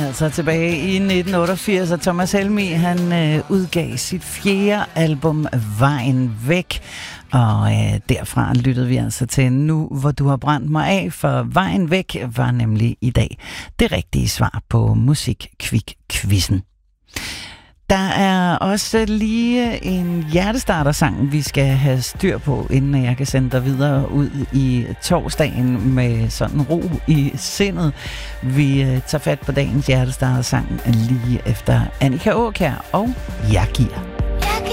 altså tilbage i 1988, og Thomas Helmig, han udgav sit 4. album, Vejen Væk. Og derfra lyttede vi altså til Nu, hvor du har brændt mig af, for Vejen Væk var nemlig i dag det rigtige svar på Musikkvik-quizzen. Der er også lige en hjertestarter-sang, vi skal have styr på, inden jeg kan sende dig videre ud i torsdagen med sådan ro i sindet. Vi tager fat på dagens hjertestarter-sang lige efter Annika Aakjær og Jeg giver.